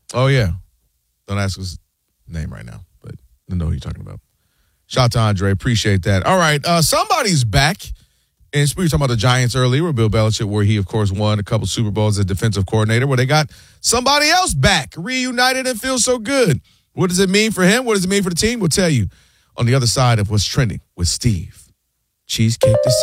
Oh, yeah. Don't ask his name right now, but I know who you're talking about. Shout out to Andre. Appreciate that. All right. Somebody's back. And we were talking about the Giants earlier with Bill Belichick, where he, of course, won a couple Super Bowls as defensive coordinator, where they got somebody else back, reunited, and feels so good. What does it mean for him? What does it mean for the team? We'll tell you on the other side of what's trending with Steve. Cheesecake to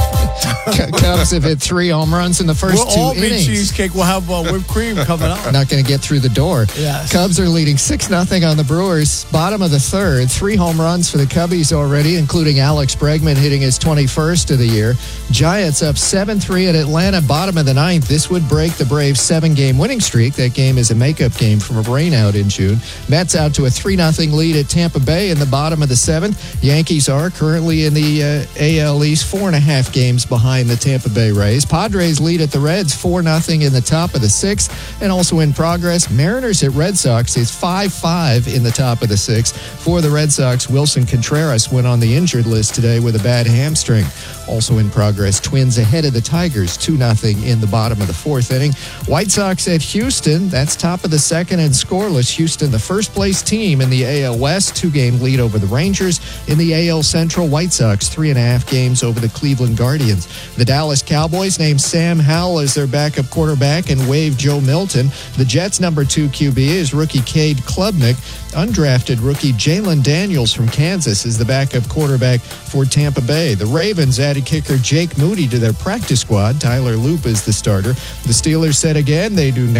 Sager. Cubs have hit 3 home runs in the first 2 innings. We'll all be cheesecake. We'll have whipped cream coming up. Not going to get through the door. Yes. Cubs are leading 6-0 on the Brewers. Bottom of the third. 3 home runs for the Cubbies already, including Alex Bregman hitting his 21st of the year. Giants up 7-3 at Atlanta. Bottom of the ninth. This would break the Braves' 7-game winning streak. That game is a makeup game from a rainout in June. Mets out to a 3-0 lead at Tampa Bay in the bottom of the seventh. Yankees are currently in the AL East 4.5 games behind the Tampa Bay Rays. Padres lead at the Reds 4-0 in the top of the sixth. And also in progress, Mariners at Red Sox is 5-5 in the top of the sixth. For the Red Sox, Wilson Contreras went on the injured list today with a bad hamstring. Also in progress, Twins ahead of the Tigers 2-0 in the bottom of the fourth inning. White Sox at Houston, that's top of the second and scoreless. Houston, the first place team in the AL West, 2-game lead over the Rangers. In the AL Central, White Sox 3.5 games over the Cleveland Guardians. The Dallas Cowboys named Sam Howell as their backup quarterback and waived Joe Milton. The Jets' number 2 QB is rookie Cade Klubnik. Undrafted rookie Jalen Daniels from Kansas is the backup quarterback for Tampa Bay. The Ravens added kicker Jake Moody to their practice squad. Tyler Loop is the starter. The Steelers said again they do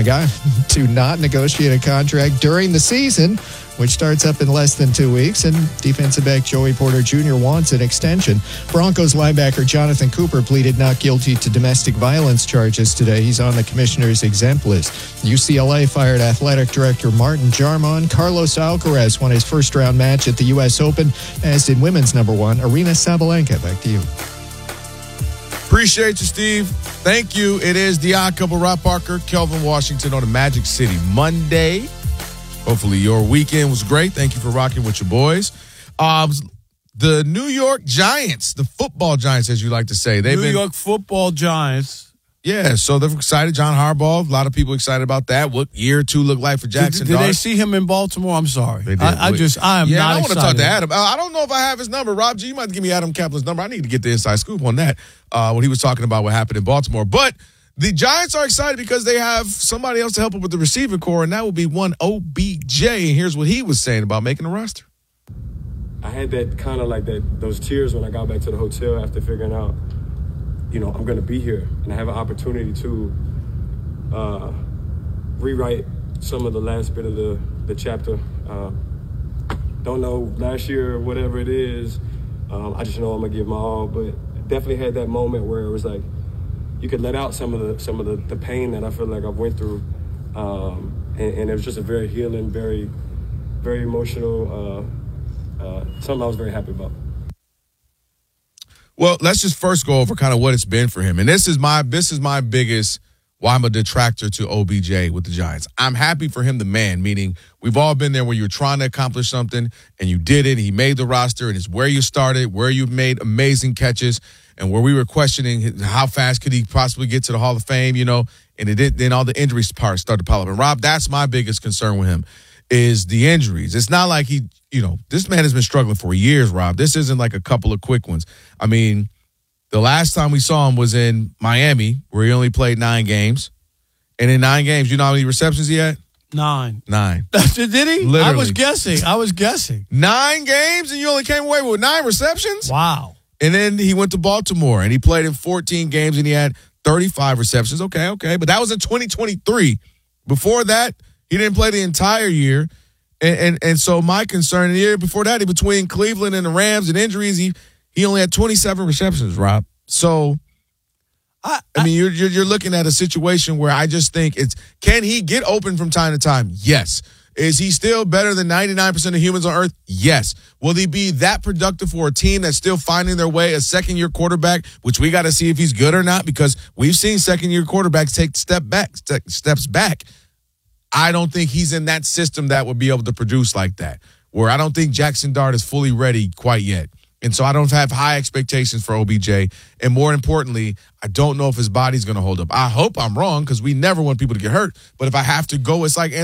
not negotiate a contract during the season, which starts up in less than 2 weeks, and defensive back Joey Porter Jr. wants an extension. Broncos linebacker Jonathan Cooper pleaded not guilty to domestic violence charges today. He's on the commissioner's exempt list. UCLA fired athletic director Martin Jarmon. Carlos Alcaraz won his first-round match at the U.S. Open, as did women's number 1, Aryna Sabalenka. Back to you. Appreciate you, Steve. Thank you. It is the Odd Couple, Rob Parker, Kelvin Washington on the Magic City Monday. Hopefully your weekend was great. Thank you for rocking with your boys. The New York Giants, the football Giants, as you like to say. New York football Giants. Yeah, so they're excited. John Harbaugh, a lot of people excited about that. What year 2 look like for Jackson Did they see him in Baltimore? I'm sorry. They did. I am not excited. I want to talk to Adam. I don't know if I have his number. Rob G, you might give me Adam Kaplan's number. I need to get the inside scoop on that when he was talking about what happened in Baltimore. But the Giants are excited because they have somebody else to help them with the receiver core, and that will be one OBJ. And here's what he was saying about making the roster. I had that kind of like those tears when I got back to the hotel after figuring out, I'm going to be here and I have an opportunity to rewrite some of the last bit of the chapter. Don't know last year or whatever it is. I just know I'm going to give my all, but definitely had that moment where it was like, you could let out some of the pain that I feel like I've went through, and it was just a very healing, very, very emotional, something I was very happy about. Well, let's just first go over kind of what it's been for him, and this is my biggest why I'm a detractor to OBJ with the Giants. I'm happy for him, the man, meaning we've all been there where you're trying to accomplish something and you did it. He made the roster, and it's where you started, where you've made amazing catches. And where we were questioning how fast could he possibly get to the Hall of Fame, and it did. Then all the injuries parts started to pile up. And Rob, that's my biggest concern with him is the injuries. It's not like this man has been struggling for years, Rob. This isn't like a couple of quick ones. I mean, the last time we saw him was in Miami, where he only played 9 games. And in 9 games, you know how many receptions he had? 9. Did he? Literally. I was guessing. 9 games, and you only came away with 9 receptions? Wow. And then he went to Baltimore, and he played in 14 games, and he had 35 receptions. Okay. But that was in 2023. Before that, he didn't play the entire year. And so my concern, the year before that, between Cleveland and the Rams and injuries, he only had 27 receptions, Rob. So, I mean, you're looking at a situation where I just think can he get open from time to time? Yes. Is he still better than 99% of humans on earth? Yes. Will he be that productive for a team that's still finding their way, a second-year quarterback, which we got to see if he's good or not, because we've seen second-year quarterbacks take steps back. I don't think he's in that system that would be able to produce like that, where I don't think Jackson Dart is fully ready quite yet. And so I don't have high expectations for OBJ. And more importantly, I don't know if his body's going to hold up. I hope I'm wrong, because we never want people to get hurt. But if I have to go, it's like